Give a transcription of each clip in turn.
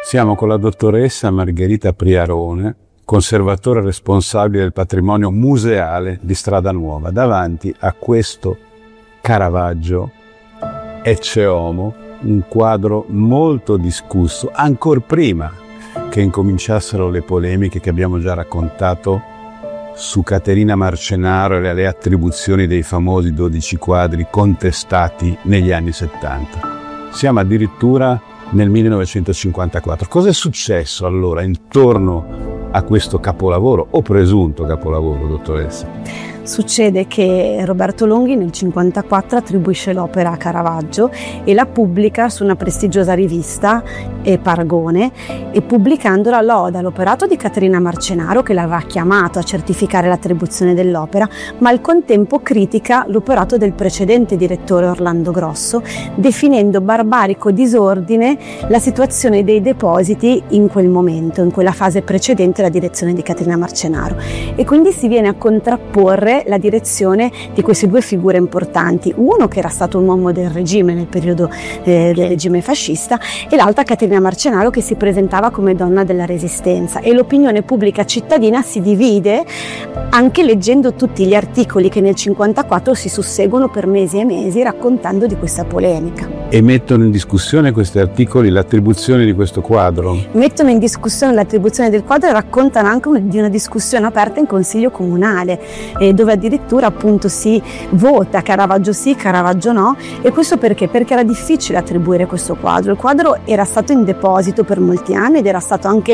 Siamo con la dottoressa Margherita Priarone, conservatore responsabile del patrimonio museale di Strada Nuova, davanti a questo Caravaggio Ecce Homo, un quadro molto discusso, ancor prima che incominciassero le polemiche che abbiamo già raccontato su Caterina Marcenaro e le attribuzioni dei famosi 12 quadri contestati negli anni 70. Siamo addirittura nel 1954. Cosa è successo allora intorno a questo capolavoro, o presunto capolavoro, dottoressa? Succede che Roberto Longhi nel 1954 attribuisce l'opera a Caravaggio e la pubblica su una prestigiosa rivista, Paragone, e pubblicandola loda l'operato di Caterina Marcenaro, che l'aveva chiamato a certificare l'attribuzione dell'opera, ma al contempo critica l'operato del precedente direttore Orlando Grosso, definendo barbarico disordine la situazione dei depositi in quel momento, in quella fase precedente alla direzione di Caterina Marcenaro, e quindi si viene a contrapporre la direzione di queste due figure importanti, uno che era stato un uomo del regime nel periodo del regime fascista, e l'altra Caterina Marcenaro, che si presentava come donna della resistenza. E l'opinione pubblica cittadina si divide, anche leggendo tutti gli articoli che nel 1954 si susseguono per mesi e mesi raccontando di questa polemica. E mettono in discussione questi articoli l'attribuzione di questo quadro? Mettono in discussione l'attribuzione del quadro e raccontano anche di una discussione aperta in Consiglio Comunale, dove addirittura appunto si vota Caravaggio sì, Caravaggio no. E questo perché? Perché era difficile attribuire questo quadro. Il quadro era stato in deposito per molti anni ed era stato anche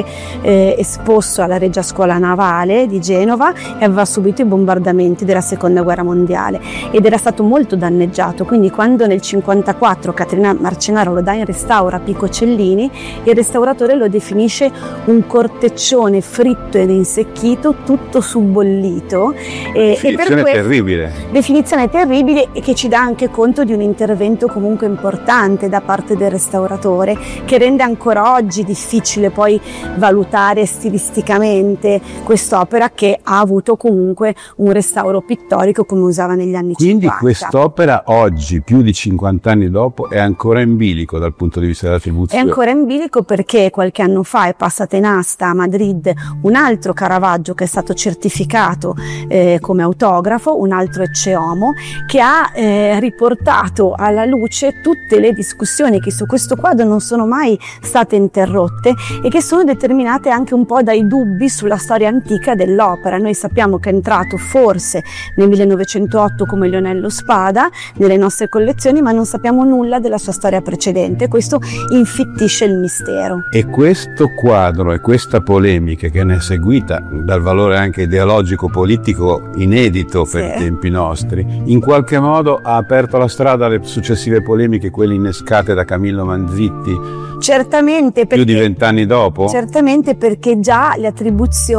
esposto alla Regia Scuola Navale di Genova e aveva subito i bombardamenti della Seconda Guerra Mondiale ed era stato molto danneggiato. Quindi quando nel 1954 Caterina Marcenaro lo dà in restauro a Pico Cellini, il restauratore lo definisce un corteccione fritto ed insecchito, tutto subbollito. Definizione terribile. Definizione terribile, e che ci dà anche conto di un intervento comunque importante da parte del restauratore, che rende ancora oggi difficile poi valutare stilisticamente quest'opera, che ha avuto comunque un restauro pittorico come usava negli anni 50. Quindi quest'opera oggi, più di 50 anni dopo, è ancora in bilico dal punto di vista dell'attribuzione? È ancora in bilico perché qualche anno fa è passata in asta a Madrid un altro Caravaggio che è stato certificato come autografo, un altro Ecce Homo, che ha riportato alla luce tutte le discussioni che su questo quadro non sono mai state interrotte e che sono determinate anche un po' dai dubbi sulla storia antica dell'opera. Noi sappiamo che è entrato forse nel 1908 come Leonello Spada nelle nostre collezioni, ma non sappiamo nulla della sua storia precedente. Questo infittisce il mistero. E questo quadro e questa polemica che ne è seguita, dal valore anche ideologico politico inedito per i tempi nostri, in qualche modo ha aperto la strada alle successive polemiche, quelle innescate da Camillo Manzitti? Certamente, più di 20 anni dopo? Certamente, perché già le attribuzioni